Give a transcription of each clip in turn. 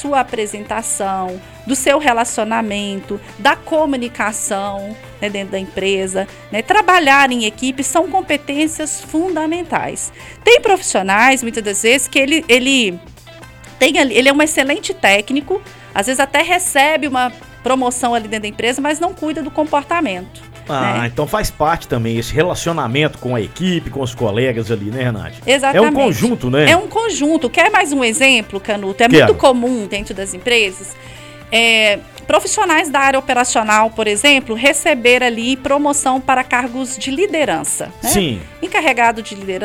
sua apresentação, do seu relacionamento, da comunicação, né, dentro da empresa, né? Trabalhar em equipe são competências fundamentais. Tem profissionais, muitas das vezes, que ele é um excelente técnico, às vezes até recebe uma promoção ali dentro da empresa, mas não cuida do comportamento. Né? Então faz parte também esse relacionamento com a equipe, com os colegas ali, né, Renate? Exatamente. É um conjunto, né? É um conjunto. Quer mais um exemplo, Canuto? Muito comum dentro das empresas. Profissionais da área operacional, por exemplo, receber ali promoção para cargos de liderança. Né? Sim. Encarregado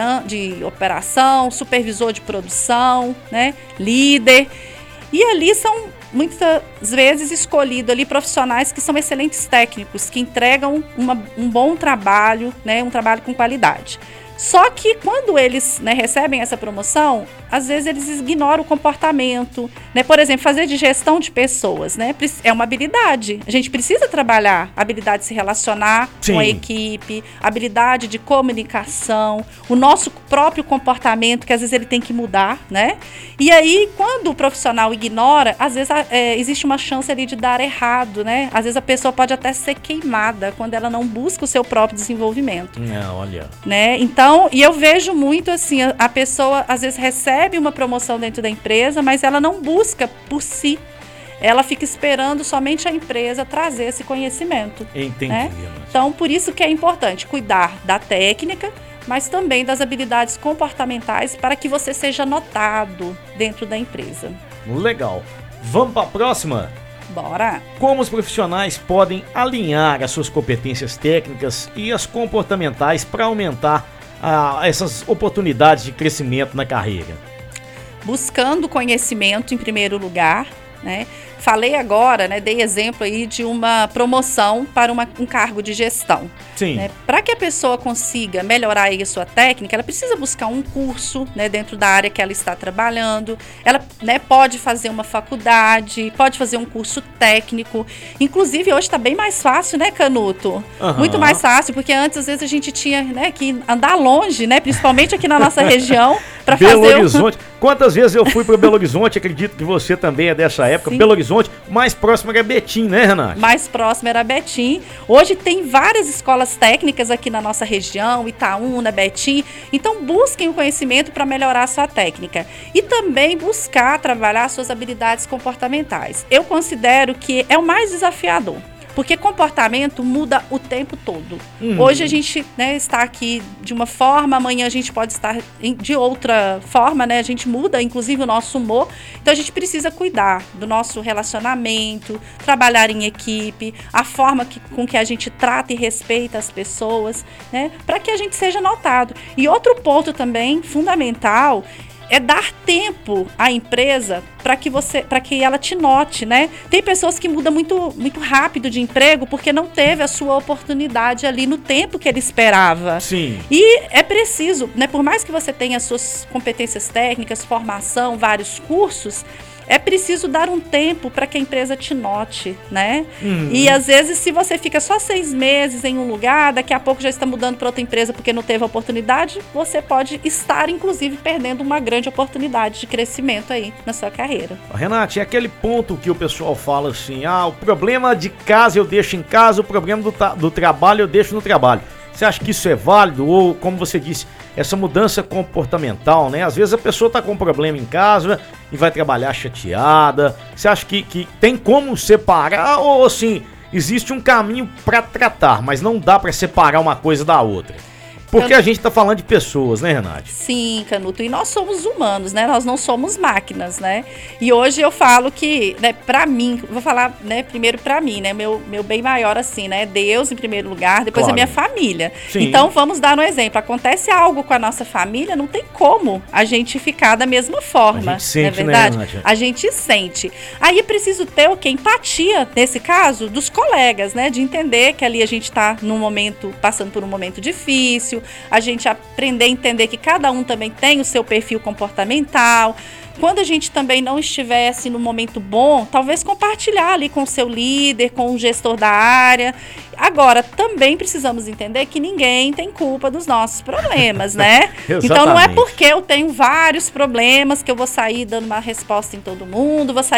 de operação, supervisor de produção, né? Líder. E ali são muitas vezes escolhidos ali profissionais que são excelentes técnicos, que entregam um bom trabalho, né? Um trabalho com qualidade. Só que quando eles, né, recebem essa promoção, às vezes eles ignoram o comportamento, né? Por exemplo, fazer de gestão de pessoas, né? É uma habilidade. A gente precisa trabalhar a habilidade de se relacionar com a equipe, a habilidade de comunicação, o nosso próprio comportamento, que às vezes ele tem que mudar, né? E aí, quando o profissional ignora, às vezes existe uma chance ali de dar errado, né? Às vezes a pessoa pode até ser queimada quando ela não busca o seu próprio desenvolvimento. Olha. Né? Então, e eu vejo muito assim, a pessoa às vezes recebe uma promoção dentro da empresa, mas ela não busca por si. Ela fica esperando somente a empresa trazer esse conhecimento. Entendi. Né? Então, por isso que é importante cuidar da técnica, mas também das habilidades comportamentais para que você seja notado dentro da empresa. Legal. Vamos para a próxima? Bora! Como os profissionais podem alinhar as suas competências técnicas e as comportamentais para aumentar essas oportunidades de crescimento na carreira? Buscando conhecimento em primeiro lugar, né? Falei agora, né, dei exemplo aí de uma promoção para um cargo de gestão. Sim. Né? Para que a pessoa consiga melhorar aí a sua técnica, ela precisa buscar um curso, né, dentro da área que ela está trabalhando. Ela, né, pode fazer uma faculdade, pode fazer um curso técnico. Inclusive, hoje está bem mais fácil, né, Canuto? Muito mais fácil, porque antes, às vezes, a gente tinha, né, que andar longe, né, principalmente aqui na nossa região, para fazer Belo Horizonte. Quantas vezes eu fui para Belo Horizonte? Acredito que você também é dessa época. Sim. Belo Horizonte, mais próximo era Betim, né, Renate? Mais próximo era Betim. Hoje tem várias escolas técnicas aqui na nossa região, Itaúna, Betim. Então busquem o conhecimento para melhorar a sua técnica. E também buscar trabalhar suas habilidades comportamentais. Eu considero que é o mais desafiador. Porque comportamento muda o tempo todo. Hoje a gente, né, está aqui de uma forma, amanhã a gente pode estar de outra forma, né? A gente muda, inclusive, o nosso humor. Então a gente precisa cuidar do nosso relacionamento, trabalhar em equipe, a forma com que a gente trata e respeita as pessoas, né? Para que a gente seja notado. E outro ponto também fundamental é dar tempo à empresa para que ela te note, né? Tem pessoas que mudam muito, muito rápido de emprego porque não teve a sua oportunidade ali no tempo que ele esperava. Sim. E é preciso, né? Por mais que você tenha as suas competências técnicas, formação, vários cursos, é preciso dar um tempo para que a empresa te note, né? E às vezes, se você fica só 6 meses em um lugar, daqui a pouco já está mudando para outra empresa porque não teve a oportunidade, você pode estar, inclusive, perdendo uma grande oportunidade de crescimento aí na sua carreira. Renate, é aquele ponto que o pessoal fala assim, o problema de casa eu deixo em casa, o problema do trabalho eu deixo no trabalho. Você acha que isso é válido? Ou, como você disse, essa mudança comportamental, né? Às vezes a pessoa está com um problema em casa e vai trabalhar chateada. Você acha que tem como separar ou, assim, existe um caminho para tratar, mas não dá para separar uma coisa da outra? Porque a gente está falando de pessoas, né, Renate? Sim, Canuto. E nós somos humanos, né? Nós não somos máquinas, né? E hoje eu falo que, né, pra mim, vou falar, né, primeiro pra mim, né? Meu bem maior, assim, né? Deus em primeiro lugar, depois a minha família. Sim. Então, vamos dar um exemplo. Acontece algo com a nossa família, não tem como a gente ficar da mesma forma. A gente sente, não é verdade? Né, Renate? A gente sente. Aí é preciso ter o quê? Empatia, nesse caso, dos colegas, né? De entender que ali a gente tá num momento, passando por um momento difícil, a gente aprender a entender que cada um também tem o seu perfil comportamental. Quando a gente também não estivesse no momento bom, talvez compartilhar ali com o seu líder, com o gestor da área. Agora, também precisamos entender que ninguém tem culpa dos nossos problemas, né? Então, não é porque eu tenho vários problemas que eu vou sair dando uma resposta em todo mundo, vou sair